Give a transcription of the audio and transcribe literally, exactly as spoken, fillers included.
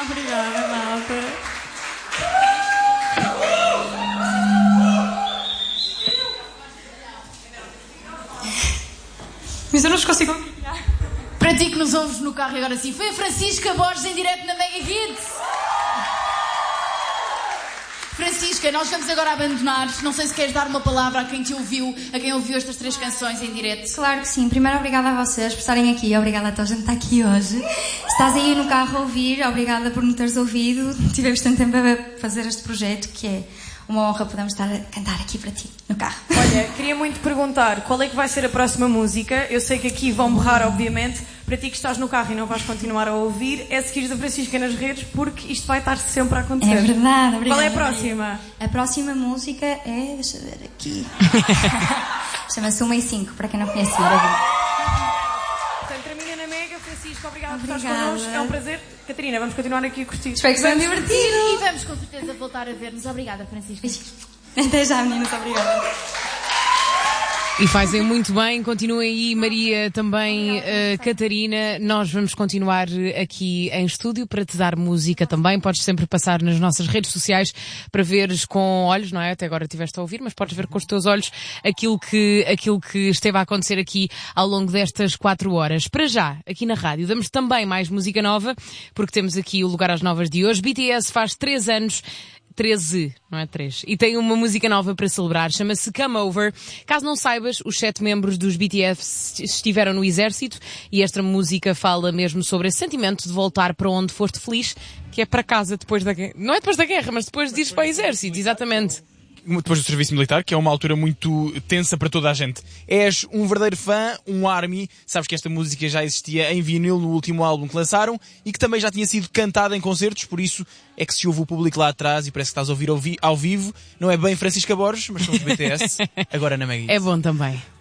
Obrigada, malta. Mas eu não os consigo ouvir. Para ti que nos ouves no carro agora sim, foi a Francisca Borges em direto na Mega Hits. Francisca, nós vamos agora abandonar. Não sei se queres dar uma palavra a quem te ouviu, a quem ouviu estas três canções em direto. Claro que sim. Primeiro, obrigada a vocês por estarem aqui. Obrigada a toda a gente que está aqui hoje. Se estás aí no carro a ouvir, obrigada por me teres ouvido. Tivemos tanto tempo a fazer este projeto que é uma honra podermos estar a cantar aqui para ti, no carro. Olha, queria muito perguntar qual é que vai ser a próxima música. Eu sei que aqui vão berrar, obviamente. Para ti que estás no carro e não vais continuar a ouvir, é seguir a Francisca nas redes, porque isto vai estar sempre a acontecer. É verdade, obrigada. Qual é a próxima? A próxima música é... Deixa eu ver aqui. Chama-se uma e cinco, para quem não conhece. Portanto, termina na Mega. Francisca, obrigada, obrigada por estares connosco. É um prazer. Catarina, vamos continuar aqui a curtir. Espero que seja divertido. E vamos com certeza voltar a ver-nos. Obrigada, Francisca. Até já, meninas. Obrigada. E fazem muito bem, continuem aí, Maria, também, uh, Catarina. Nós vamos continuar aqui em estúdio para te dar música também. Podes sempre passar nas nossas redes sociais para veres com olhos, não é? Até agora estiveste a ouvir, mas podes ver com os teus olhos aquilo que, aquilo que esteve a acontecer aqui ao longo destas quatro horas. Para já, aqui na rádio, damos também mais música nova, porque temos aqui o Lugar às Novas de hoje. B T S faz três anos. treze, não é três. E tem uma música nova para celebrar, chama-se Come Over. Caso não saibas, os sete membros dos B T S estiveram no exército e esta música fala mesmo sobre esse sentimento de voltar para onde foste feliz, que é para casa depois da guerra. Não é depois da guerra, mas depois de ir para o exército, exatamente. Depois do serviço militar, que é uma altura muito tensa para toda a gente. És um verdadeiro fã, um ARMY, sabes que esta música já existia em vinil no último álbum que lançaram e que também já tinha sido cantada em concertos, por isso é que se ouve o público lá atrás e parece que estás a ouvir ao vivo. Não é bem Francisca Borges, mas são os B T S, agora na Mega Hits. É bom também.